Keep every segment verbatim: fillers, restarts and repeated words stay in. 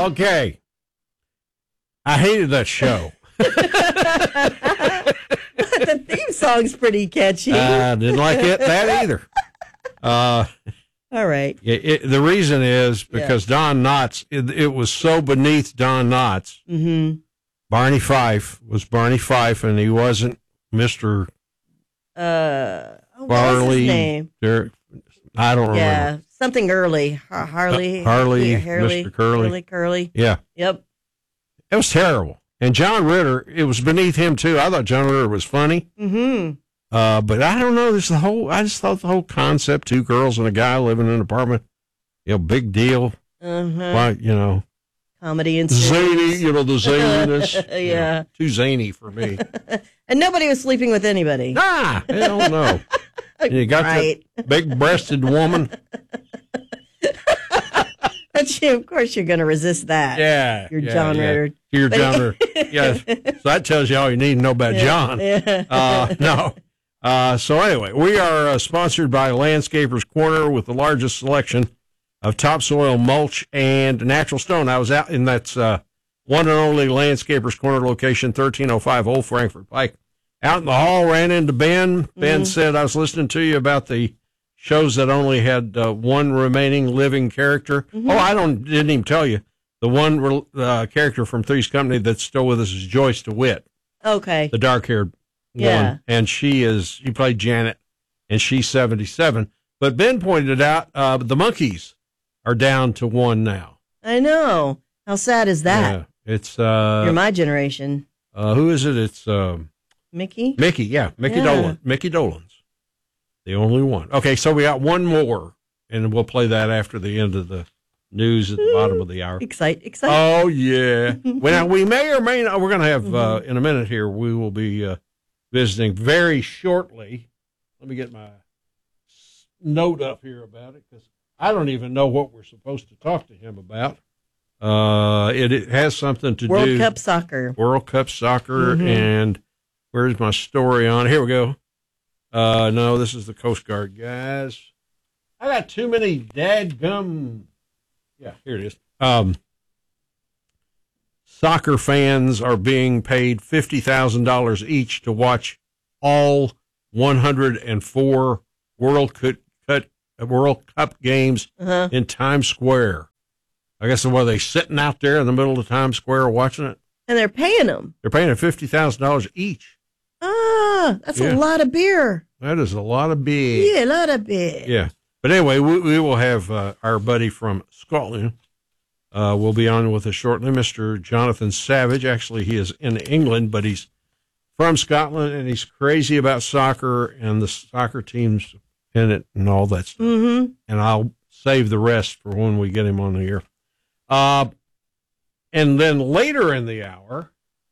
Okay. I hated that show. The theme song's pretty catchy. I didn't like it that either. Uh, All right. it, it, the reason is because yeah. Don Knotts, it, it was so beneath Don Knotts. Mm-hmm. Barney Fife was Barney Fife, and he wasn't Mister Uh, oh, Barley. What's his name? Der, I don't yeah, remember. something early. Har- Harley. Uh, Harley, Harley. Mister Curly. Curly, Curly. Yeah. Yep. It was terrible. And John Ritter, it was beneath him, too. I thought John Ritter was funny. Mm-hmm. Uh, but I don't know. This the whole. I just thought the whole concept: two girls and a guy living in an apartment. You know, big deal. Uh-huh. Why, you know, comedy and zany. You know, the zaniness. yeah, you know, too zany for me. And nobody was sleeping with anybody. Nah, hell no. And you got right. that big-breasted woman. But you, of course, you're going to resist that. Yeah, you're yeah, John yeah. Ritter. You're John Ritter. Yes. So that tells you all you need to know about yeah, John. Yeah. Uh, no. Uh, so anyway, we are uh, sponsored by Landscapers Corner with the largest selection of topsoil, mulch, and natural stone. I was out in that uh, one and only Landscapers Corner location, thirteen oh five Old Frankfort Pike. Out in the hall, ran into Ben. Ben mm-hmm. said, I was listening to you about the shows that only had uh, one remaining living character. Mm-hmm. Oh, I don't didn't even tell you. The one uh, character from Three's Company that's still with us is Joyce DeWitt. Okay. The dark-haired yeah. one. And she is, she played Janet, and she's seventy-seven. But Ben pointed out uh, the Monkees are down to one now. I know. How sad is that? Yeah. It's, uh, You're my generation. Uh, who is it? It's, um, Mickey? Mickey, yeah. Mickey yeah. Dolan. Mickey Dolenz. The only one. Okay, so we got one more, and we'll play that after the end of the news at the bottom of the hour. Excite, excite. Oh, yeah. Well, now, we may or may not, we're going to have, mm-hmm. uh, in a minute here, we will be uh, visiting very shortly. Let me get my note up here about it, because I don't even know what we're supposed to talk to him about. Uh, it, it has something to World do. World Cup soccer. World Cup soccer, mm-hmm. and where's my story on? Here we go. Uh, no, this is the Coast Guard, guys. I got too many dadgum. Yeah, here it is. Um, soccer fans are being paid fifty thousand dollars each to watch all one hundred four World Cup, World Cup games uh-huh. in Times Square. I guess, were they sitting out there in the middle of Times Square watching it? And they're paying them. They're paying them fifty thousand dollars each. Ah, that's yeah. a lot of beer. That is a lot of beer. Yeah, a lot of beer. Yeah. But anyway, we, we will have uh, our buddy from Scotland uh, will be on with us shortly, Mister Jonathan Savage. Actually, he is in England, but he's from Scotland, and he's crazy about soccer and the soccer teams in it and all that stuff. Mm-hmm. And I'll save the rest for when we get him on the air. Uh, and then later in the hour,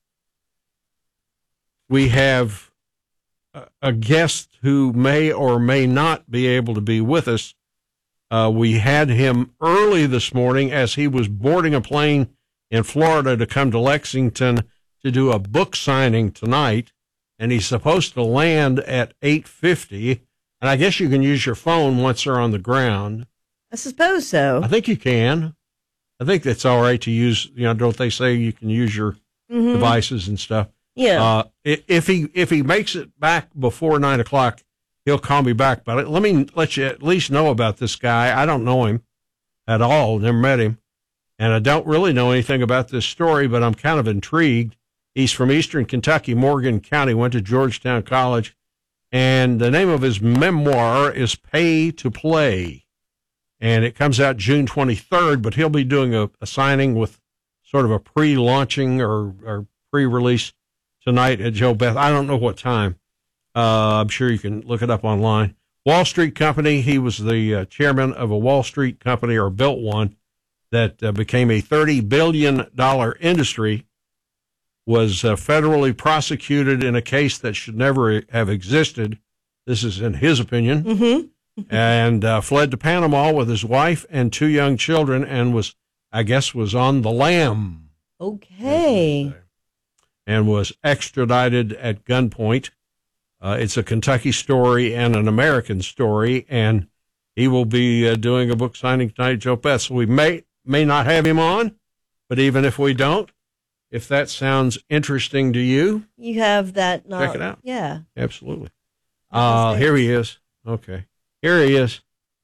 we have a, a guest who may or may not be able to be with us. Uh, we had him early this morning as he was boarding a plane in Florida to come to Lexington to do a book signing tonight, and he's supposed to land at eight fifty. And I guess you can use your phone once they're on the ground. I suppose so. I think you can. I think that's all right to use. You know, don't they say you can use your mm-hmm. devices and stuff? Yeah. Uh, if he if he makes it back before nine o'clock, he'll call me back. But let me let you at least know about this guy. I don't know him at all. Never met him, and I don't really know anything about this story. But I'm kind of intrigued. He's from Eastern Kentucky, Morgan County. Went to Georgetown College, and the name of his memoir is "Pay to Play." And it comes out June twenty-third, but he'll be doing a, a signing with sort of a pre-launching or, or pre-release tonight at Joe Beth. I don't know what time. Uh, I'm sure you can look it up online. Wall Street Company, he was the uh, chairman of a Wall Street company, or built one, that uh, became a thirty billion dollars industry, was uh, federally prosecuted in a case that should never have existed. This is in his opinion. Mm-hmm. and uh, fled to Panama with his wife and two young children, and was, I guess, was on the lam. Okay. And was extradited at gunpoint. Uh, it's a Kentucky story and an American story, and he will be uh, doing a book signing tonight, Joe Beth. So we may may not have him on, But even if we don't, if that sounds interesting to you, You have that. Not, check it out. Yeah. Absolutely. Uh, here he is. Okay. Here he is.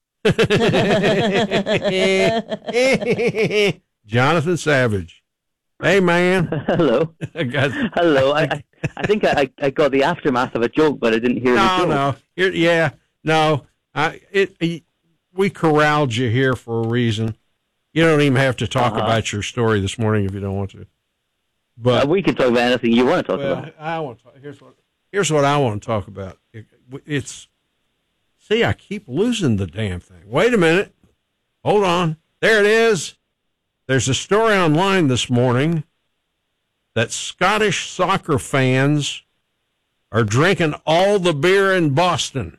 Jonathan Savage. Hey, man. Hello. I got, Hello. I, I, I think I, I got the aftermath of a joke, but I didn't hear the no, joke. no. Here, yeah, no. I, it, it, we corralled you here for a reason. You don't even have to talk Uh-huh. about your story this morning if you don't want to. But Uh, we can talk about anything you want to talk well, about. I want to talk. Here's what. Here's what I want to talk about. It, it's. See, I keep losing the damn thing. Wait a minute. Hold on. There it is. There's a story online this morning that Scottish soccer fans are drinking all the beer in Boston.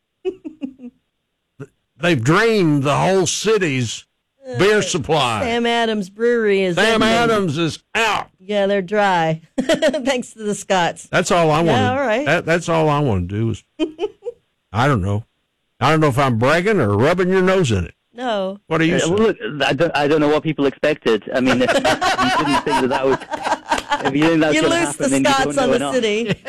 They've drained the whole city's beer supply. Sam Adams Brewery is. Sam ending. Adams is out. Yeah, they're dry. Thanks to the Scots. That's all I want. Yeah, all right. That, that's all I want to do is. I don't know. I don't know if I'm bragging or rubbing your nose in it. No. What do you Uh, say? well, look, I don't, I don't know what people expected. I mean, if, if you didn't think that that was, if you didn't think that was You going to lose happen, the then you Scots don't know on the enough. city.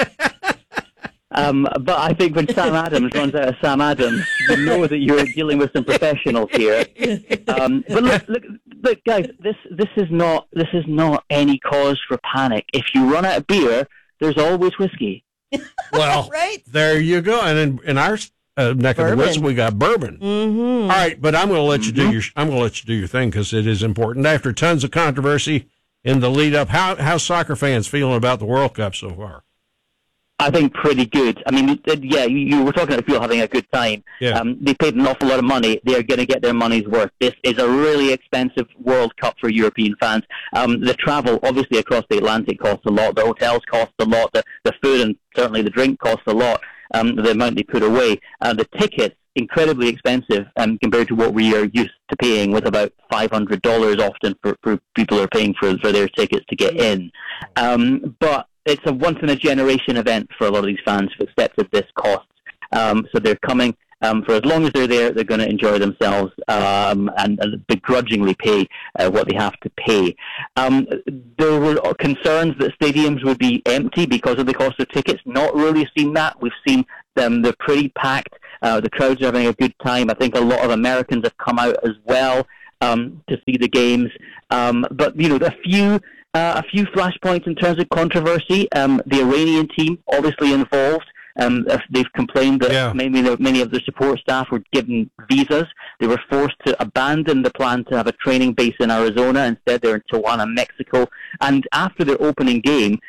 Um, but I think when Sam Adams runs out of Sam Adams, you know that you're dealing with some professionals here. Um, but look, look, look, guys, this this is not this is not any cause for panic. If you run out of beer, there's always whiskey. Well, Right? there you go. And in, in our uh, neck of the Bourbon. woods, we got bourbon. Mm-hmm. All right, but I'm going to let you do your. I'm going to let you do your thing because it is important. After tons of controversy in the lead up, how how soccer fans feeling about the World Cup so far? I think pretty good. I mean, uh, yeah, you, you were talking about people having a good time. Yeah. Um, they paid an awful lot of money. They are going to get their money's worth. This is a really expensive World Cup for European fans. Um, the travel, obviously, across the Atlantic costs a lot. The hotels cost a lot. The, the food and certainly the drink costs a lot. Um, the amount they put away. Uh, the tickets, incredibly expensive um, compared to what we are used to paying, with about five hundred dollars often for, for people who are paying for, for their tickets to get in. Um, but it's a once-in-a-generation event for a lot of these fans who've accepted this cost. Um, so they're coming. Um, for as long as they're there, they're going to enjoy themselves um, and, and begrudgingly pay uh, what they have to pay. Um, there were concerns that stadiums would be empty because of the cost of tickets. Not really seen that. We've seen them. They're pretty packed. Uh, the crowds are having a good time. I think a lot of Americans have come out as well um, to see the games. Um, but, you know, a few... Uh, a few flashpoints in terms of controversy. Um, the Iranian team, obviously involved. Um, they've complained that Yeah. maybe the, many of their support staff were given visas. They were forced to abandon the plan to have a training base in Arizona. Instead, they're in Tijuana, Mexico. And after their opening game...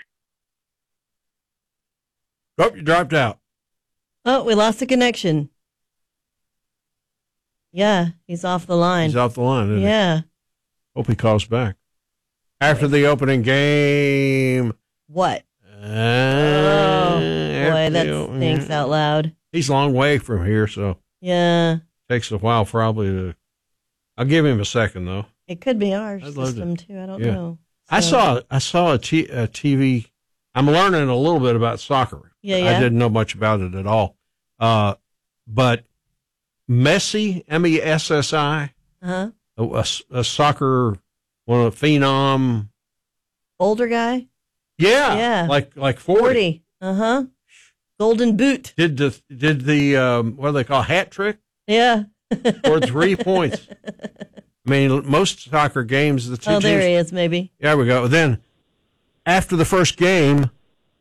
Oh, you dropped out. Oh, we lost the connection. Yeah, he's off the line. He's off the line. Isn't Yeah. he? Hope he calls back. After the opening game. What? Uh, Oh, boy, after that the- stinks out loud. He's a long way from here, so Yeah. takes a while probably to. I'll give him a second though. It could be our I'd love system, too. I don't Yeah. know. I So- saw I saw a, t- a T V. I'm learning a little bit about soccer. Yeah, I yeah. didn't know much about it at all. Uh, but Messi, M E S S I, Uh-huh. a, a, a soccer, one of the phenom. Older guy? Yeah, Yeah. like like forty. forty. Uh-huh. Golden boot. Did the did the um, what do they call hat trick? Yeah. Scored three points. I mean, most soccer games, the two Oh, there teams. he is, maybe. There we go. Then, after the first game,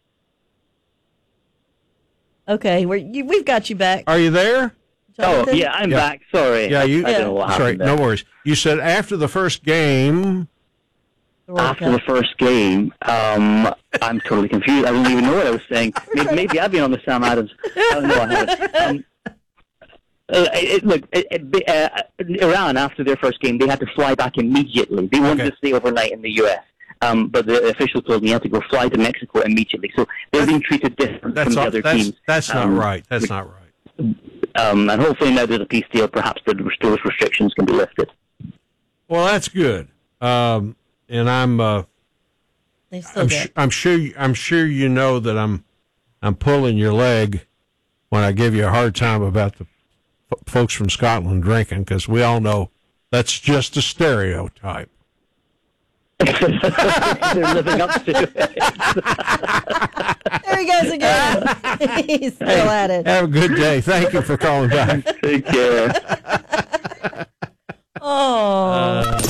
Okay, we're, you, we've got you back. are you there? Oh, Jonathan? yeah, I'm Yeah. back. Sorry. Yeah, you. I don't know what Sorry, happened there. no worries. You said after the first game. The World After the Cup. first game, um, I'm totally confused. I don't even know what I was saying. Maybe, maybe I've been on the Sam Adams. I don't know. I haven't. Um, uh, it, look, it, it, uh, Iran, after their first game, they had to fly back immediately. They wanted Okay. to stay overnight in the U S, um, but the officials told them you had to go fly to Mexico immediately. So they're being treated different from That's the all, other that's, teams. that's not Um, right. That's not right. Um, and hopefully now there's a peace deal, perhaps the, those restrictions can be lifted. Well, that's good. Um, and I'm. Uh, They still I'm, got su- I'm sure. you- I'm sure you know that I'm. I'm pulling your leg when I give you a hard time about the f- folks from Scotland drinking, because we all know that's just a stereotype. They're living up to it. There he goes again. He's still at it. Have a good day. Thank you for calling back. Take care. Oh. Uh,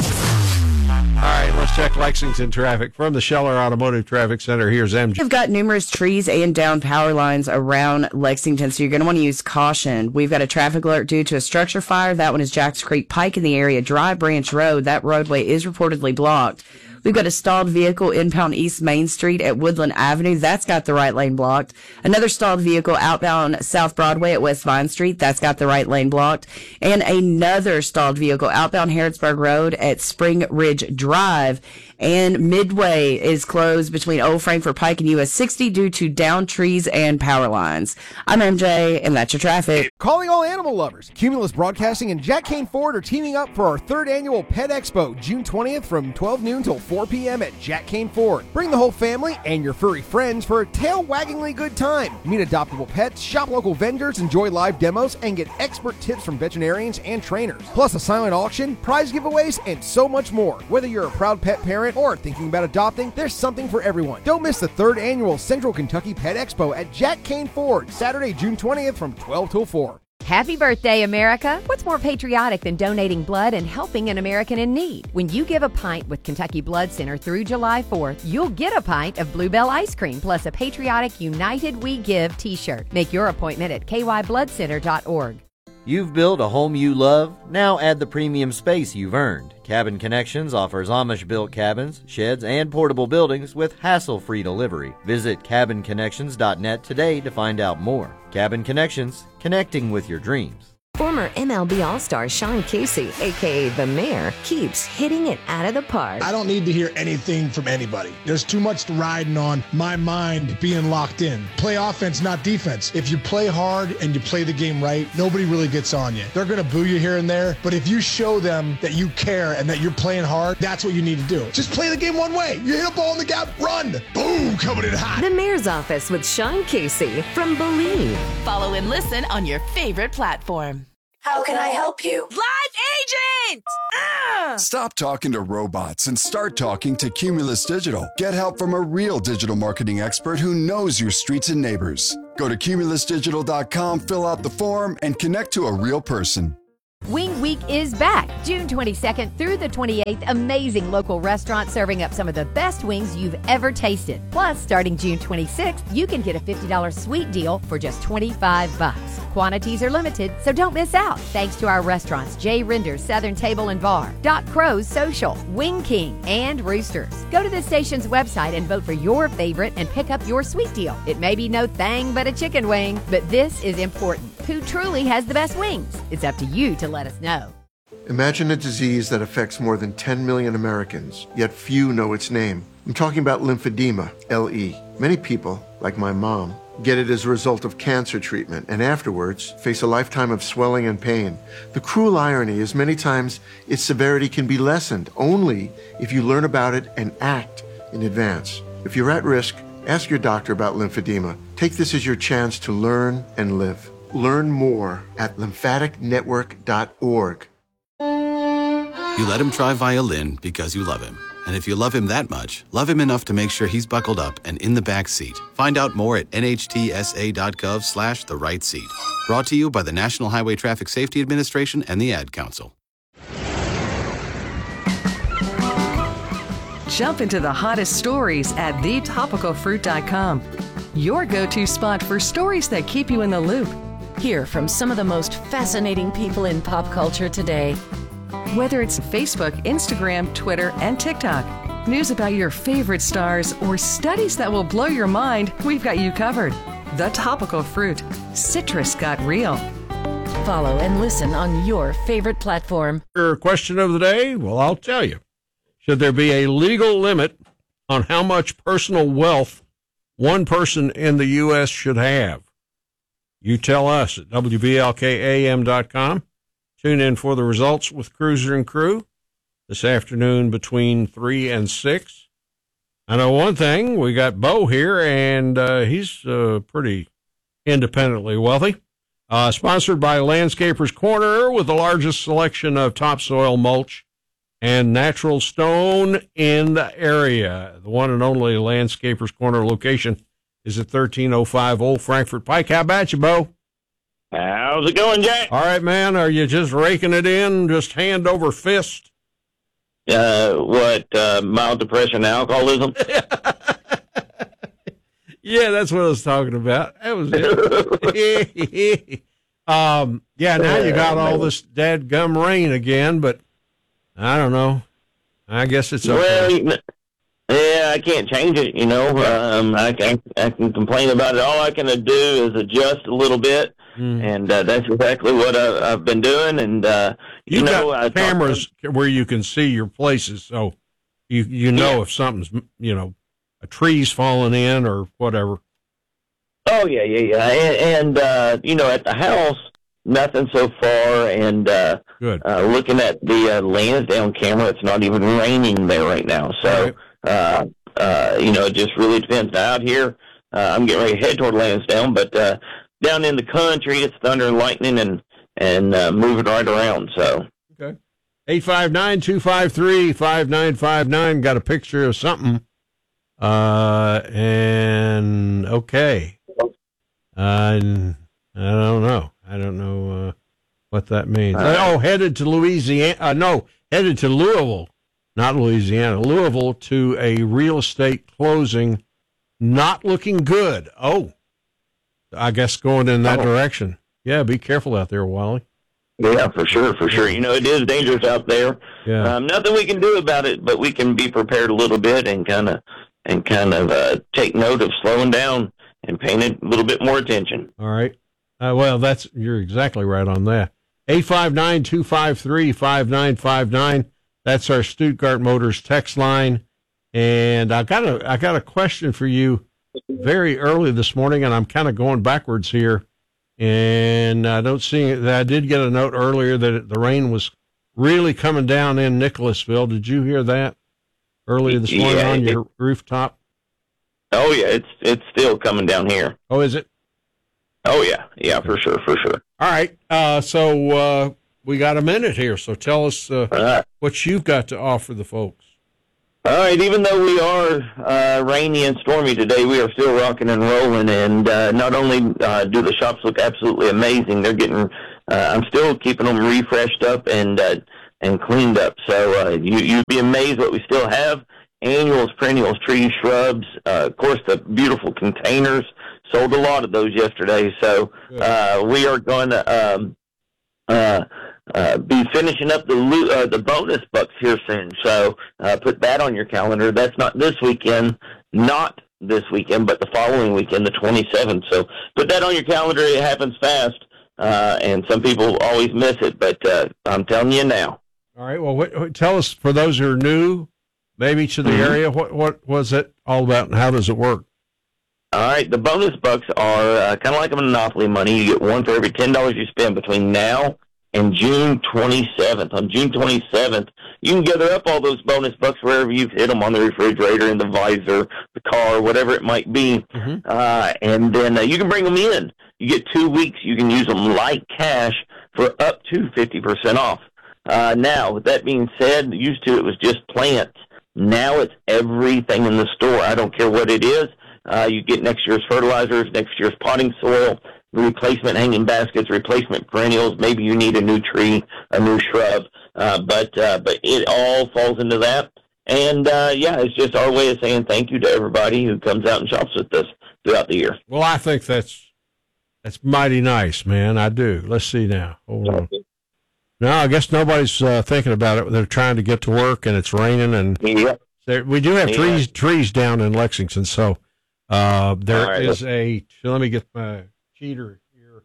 all right, let's check Lexington traffic from the Scheller Automotive Traffic Center. Here's M J. We've got numerous trees and down power lines around Lexington, so you're going to want to use caution. We've got a traffic alert due to a structure fire. That one is Jacks Creek Pike in the area. Dry Branch Road, that roadway is reportedly blocked. We've got a stalled vehicle inbound East Main Street at Woodland Avenue. That's got the right lane blocked. Another stalled vehicle outbound South Broadway at West Vine Street. That's got the right lane blocked. And another stalled vehicle outbound Harrodsburg Road at Spring Ridge Drive. And Midway is closed between Old Frankfort Pike and U S sixty due to downed trees and power lines. I'm M J, and that's your traffic. Calling all animal lovers. Cumulus Broadcasting and Jack Kane Ford are teaming up for our third annual Pet Expo, June twentieth from twelve noon till four p.m. at Jack Kane Ford. Bring the whole family and your furry friends for a tail-waggingly good time. Meet adoptable pets, shop local vendors, enjoy live demos, and get expert tips from veterinarians and trainers. Plus a silent auction, prize giveaways, and so much more. Whether you're a proud pet parent or thinking about adopting, there's something for everyone. Don't miss the third annual Central Kentucky Pet Expo at Jack Kane Ford, Saturday, June twentieth from twelve till four. Happy birthday, America! What's more patriotic than donating blood and helping an American in need? When you give a pint with Kentucky Blood Center through July fourth, you'll get a pint of Bluebell ice cream plus a patriotic United We Give t-shirt. Make your appointment at k y blood center dot org. You've built a home you love. Now add the premium space you've earned. Cabin Connections offers Amish-built cabins, sheds, and portable buildings with hassle-free delivery. Visit cabin connections dot net today to find out more. Cabin Connections, connecting with your dreams. Former M L B All-Star Sean Casey, a k a. The Mayor, keeps hitting it out of the park. I don't need to hear anything from anybody. There's too much riding on my mind being locked in. Play offense, not defense. If you play hard and you play the game right, nobody really gets on you. They're going to boo you here and there, but if you show them that you care and that you're playing hard, that's what you need to do. Just play the game one way. You hit a ball in the gap, run. Boom, coming in hot. The Mayor's Office with Sean Casey from Believe. Follow and listen on your favorite platform. How can I help you? Live agent! Ah! Stop talking to robots and start talking to Cumulus Digital. Get help from a real digital marketing expert who knows your streets and neighbors. Go to cumulus digital dot com, fill out the form, and connect to a real person. Wing Week is back, June twenty-second through the twenty-eighth. Amazing local restaurants serving up some of the best wings you've ever tasted. Plus, starting June twenty-sixth, you can get a fifty dollars sweet deal for just twenty-five bucks. Quantities are limited, so don't miss out. Thanks to our restaurants, Jay Rinder's Southern Table and Bar, Doc Crow's Social, Wing King, and Roosters. Go to the station's website and vote for your favorite and pick up your sweet deal. It may be no thing but a chicken wing, but this is important. Who truly has the best wings? It's up to you to let us know. Imagine a disease that affects more than ten million Americans, yet few know its name. I'm talking about lymphedema, L E. Many people, like my mom, get it as a result of cancer treatment and afterwards face a lifetime of swelling and pain. The cruel irony is many times its severity can be lessened only if you learn about it and act in advance. If you're at risk, ask your doctor about lymphedema. Take this as your chance to learn and live. Learn more at lymphatic network dot org. You let him try violin because you love him. And if you love him that much, love him enough to make sure he's buckled up and in the back seat. Find out more at N H T S A dot gov slash the right seat. Brought to you by the National Highway Traffic Safety Administration and the Ad Council. Jump into the hottest stories at the topical fruit dot com. Your go-to spot for stories that keep you in the loop. Hear from some of the most fascinating people in pop culture today. Whether it's Facebook, Instagram, Twitter, and TikTok, news about your favorite stars, or studies that will blow your mind, we've got you covered. The Topical Fruit. Citrus got real. Follow and listen on your favorite platform. Your question of the day? Well, I'll tell you. Should there be a legal limit on how much personal wealth one person in the U S should have? You tell us at W B L K A M dot com. Tune in for the results with Cruiser and Crew this afternoon between three and six. I know one thing. We got Bo here, and uh, he's uh, pretty independently wealthy. Uh, sponsored by Landscapers Corner with the largest selection of topsoil mulch and natural stone in the area. The one and only Landscapers Corner location is at thirteen oh five Old Frankfort Pike. How about you, Bo? How's it going, Jack? All right, man. Are you just raking it in, just hand over fist? Uh, what, uh, mild depression, alcoholism? Yeah, that's what I was talking about. That was it. um, yeah, now you got all this dadgum rain again, but I don't know. I guess it's okay. Well, yeah, I can't change it, you know. Um, I can, I can complain about it. All I can do is adjust a little bit, mm. and uh, that's exactly what I, I've been doing. And, uh, you, you know, got cameras where you can see your places, so you you know yeah. if something's, you know, a tree's falling in or whatever. Oh, yeah, yeah, yeah. And, and uh, you know, at the house, nothing so far. And uh, Good. Uh, looking at the uh, Lansdowne camera, it's not even raining there right now. So, right. Uh, uh, you know, it just really depends. Now, out here, uh, I'm getting ready to head toward Lansdowne, but uh, down in the country, it's thunder and lightning and, and uh, moving right around. So, okay. eight five nine, two five three, five nine five nine. Got a picture of something. Uh, and okay. Uh, I don't know. I don't know, uh, what that means. Uh, oh, headed to Louisiana. Uh, no, headed to Louisville, not Louisiana, Louisville to a real estate closing. Not looking good. Oh, I guess going in that oh. direction. Yeah. Be careful out there, Wally. Yeah, for sure, for sure. You know, it is dangerous out there. Yeah. Um, nothing we can do about it, but we can be prepared a little bit and kind of, and kind of uh, take note of slowing down and paying a little bit more attention. All right. Uh, well, that's you're exactly right on that. eight five nine, two five three, five nine five nine. That's our Stuttgart Motors text line. And I got a I got a question for you very early this morning, and I'm kind of going backwards here. And I don't see that. I did get a note earlier that it, the rain was really coming down in Nicholasville. Did you hear that earlier this morning yeah, on it, your rooftop? Oh yeah, it's it's still coming down here. Oh, is it? Oh yeah, yeah, for sure, for sure. All right, uh, so uh, we got a minute here. So tell us uh, right. what you've got to offer the folks. All right, even though we are uh, rainy and stormy today, we are still rocking and rolling. And uh, not only uh, do the shops look absolutely amazing, they're getting. Uh, I'm still keeping them refreshed up and uh, and cleaned up. So uh, you you'd be amazed what we still have. Annuals, perennials, trees, shrubs, uh, of course, the beautiful containers. Sold a lot of those yesterday. So uh, we are going to um, uh, uh, be finishing up the uh, the bonus bucks here soon. So uh, put that on your calendar. That's not this weekend, not this weekend, but the following weekend, the twenty-seventh. So put that on your calendar. It happens fast, uh, and some people always miss it, but uh, I'm telling you now. All right. Well, what, what, tell us, for those who are new, maybe to the mm-hmm. area, what what was it all about, and how does it work? All right, the bonus bucks are uh, kind of like a Monopoly money. You get one for every ten dollars you spend between now and June twenty-seventh. On June twenty-seventh, you can gather up all those bonus bucks wherever you've hit them, on the refrigerator, in the visor, the car, whatever it might be. Mm-hmm. Uh, and then uh, you can bring them in. You get two weeks. You can use them like cash for up to fifty percent off. Uh, now, with that being said, used to it was just plants. Now it's everything in the store. I don't care what it is. Uh, you get next year's fertilizers, next year's potting soil, replacement hanging baskets, replacement perennials. Maybe you need a new tree, a new shrub, uh, but uh, but it all falls into that. And uh, yeah, it's just our way of saying thank you to everybody who comes out and shops with us throughout the year. Well, I think that's that's mighty nice, man. I do. Let's see now. Hold on. No, I guess nobody's uh, thinking about it. They're trying to get to work, and it's raining, and yeah. there, we do have yeah. trees trees down in Lexington, so. Uh, there right, is a, let me get my cheater here.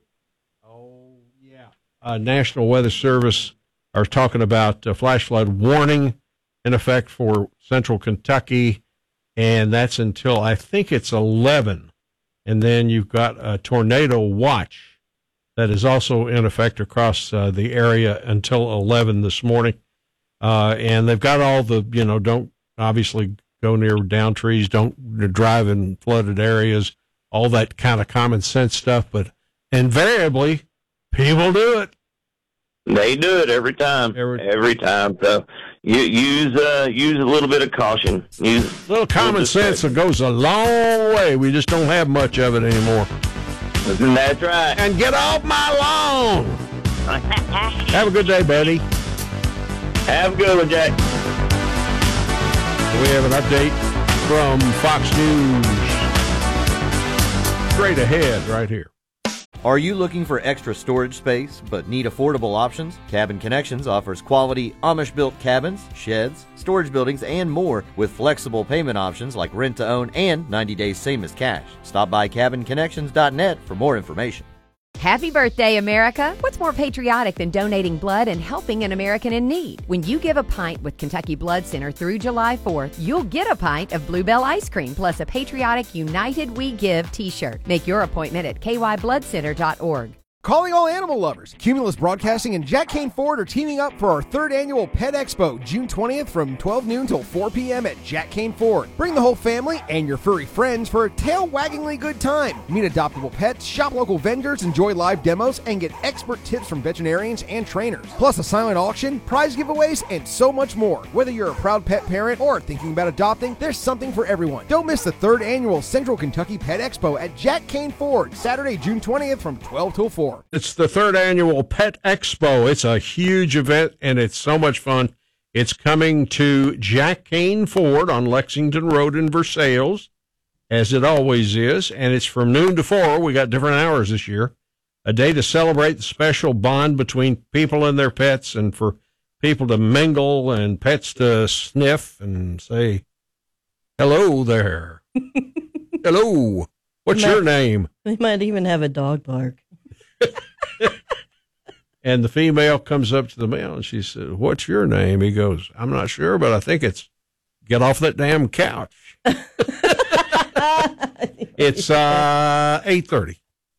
Oh, yeah. Uh, National Weather Service are talking about uh, flash flood warning in effect for central Kentucky, and that's until, I think it's eleven. And then you've got a tornado watch that is also in effect across uh, the area until eleven this morning. Uh, and they've got all the, you know, don't obviously go near down trees, don't drive in flooded areas, all that kind of common sense stuff. But invariably, people do it. They do it every time. Every, every time. So you use uh, use a little bit of caution. Use a little common sense that goes a long way. We just don't have much of it anymore. That's right. And get off my lawn. Have a good day, buddy. Have a good one, Jack. We have an update from Fox News. Straight ahead right here. Are you looking for extra storage space but need affordable options? Cabin Connections offers quality Amish-built cabins, sheds, storage buildings, and more with flexible payment options like rent-to-own and ninety days same as cash. Stop by cabin connections dot net for more information. Happy birthday, America! What's more patriotic than donating blood and helping an American in need? When you give a pint with Kentucky Blood Center through July fourth, you'll get a pint of Bluebell ice cream plus a patriotic United We Give t-shirt. Make your appointment at k y blood center dot org. Calling all animal lovers. Cumulus Broadcasting and Jack Kane Ford are teaming up for our third annual Pet Expo, June twentieth from twelve noon till four p.m. at Jack Kane Ford. Bring the whole family and your furry friends for a tail-waggingly good time. Meet adoptable pets, shop local vendors, enjoy live demos, and get expert tips from veterinarians and trainers. Plus a silent auction, prize giveaways, and so much more. Whether you're a proud pet parent or thinking about adopting, there's something for everyone. Don't miss the third annual Central Kentucky Pet Expo at Jack Kane Ford, Saturday, June twentieth from twelve till four. It's the third annual Pet Expo. It's a huge event, and it's so much fun. It's coming to Jack Kane Ford on Lexington Road in Versailles, as it always is, and it's from noon to four. We got different hours this year. A day to celebrate the special bond between people and their pets, and for people to mingle and pets to sniff and say, hello there. Hello. What's They your might- name? They might even have a dog bark. And the female comes up to the male and she says, what's your name? He goes, I'm not sure, but I think it's get off that damn couch. It's uh, eight thirty.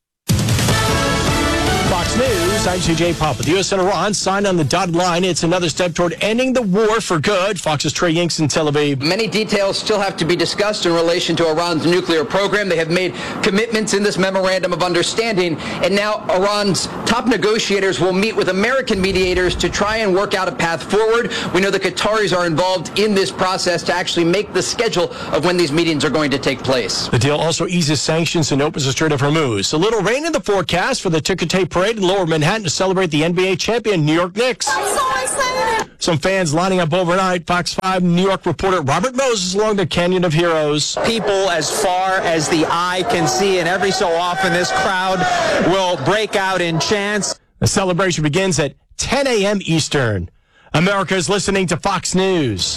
Fox News, I'm C J Papa. The U S and Iran signed on the dotted line. It's another step toward ending the war for good. Fox's Trey Yanks in Tel Aviv. Many details still have to be discussed in relation to Iran's nuclear program. They have made commitments in this memorandum of understanding, and now Iran's top negotiators will meet with American mediators to try and work out a path forward. We know the Qataris are involved in this process to actually make the schedule of when these meetings are going to take place. The deal also eases sanctions and opens the Strait of Hormuz. A little rain in the forecast for the Ticker Tape Parade in Lower Manhattan to celebrate the N B A champion New York Knicks. I'm so excited. Some fans lining up overnight. Fox five New York reporter Robert Moses along the Canyon of Heroes. People as far as the eye can see, and every so often this crowd will break out in chants. The celebration begins at ten a.m. Eastern. America is listening to Fox News.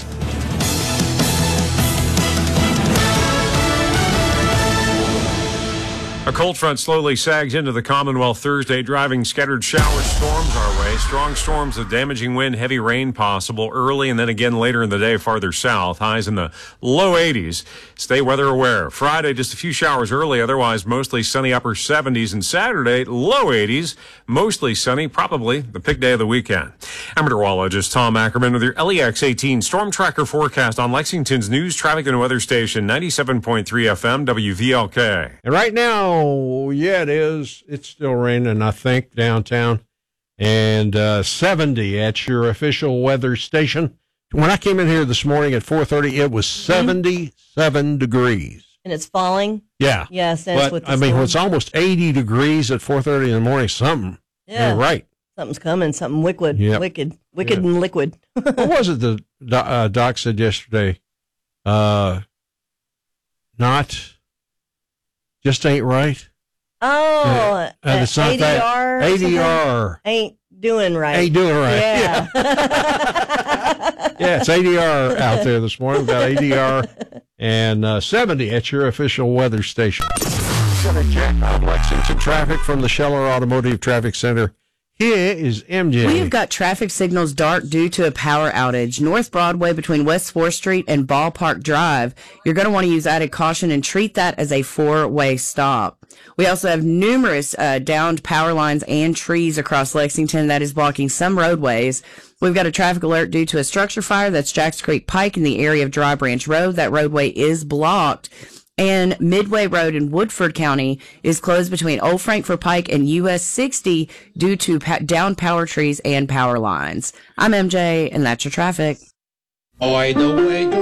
A cold front slowly sags into the Commonwealth Thursday, driving scattered shower storms our way. Strong storms with damaging wind, heavy rain possible early and then again later in the day farther south. Highs in the low eighties. Stay weather aware. Friday, just a few showers early, otherwise mostly sunny upper seventies. And Saturday, low eighties, mostly sunny, probably the big day of the weekend. I'm meteorologist Tom Ackerman with your L E X eighteen Storm Tracker forecast on Lexington's news, traffic, and weather station, ninety-seven point three F M, W V L K. And right now, yeah, it is. It's still raining, I think, downtown. And uh, seventy at your official weather station. When I came in here this morning at four thirty, it was seventy-seven mm-hmm. degrees. And it's falling? Yeah. Yes, that's but, what the I mean, storm- it's almost eighty degrees at four thirty in the morning. Something. Yeah. You're right. Something's coming, something wicked, Yep. wicked, wicked Yeah. and liquid. What was it the uh, doc said yesterday? Uh, not, just ain't right. Oh, Uh, and it's not A D R. that- A D R. Ain't doing right. Ain't doing right. Yeah. Yeah, it's A D R out there this morning. We've got A D R and uh, seventy at your official weather station. Check out Lexington traffic from the Scheller Automotive Traffic Center. Here is M J. We've got traffic signals dark due to a power outage. North Broadway between West fourth Street and Ballpark Drive. You're going to want to use added caution and treat that as a four-way stop. We also have numerous uh, downed power lines and trees across Lexington that is blocking some roadways. We've got a traffic alert due to a structure fire. That's Jacks Creek Pike in the area of Dry Branch Road. That roadway is blocked. And Midway Road in Woodford County is closed between Old Frankfort Pike and U S sixty due to pa- downed power trees and power lines. I'm M J, and that's your traffic. Oh, I the way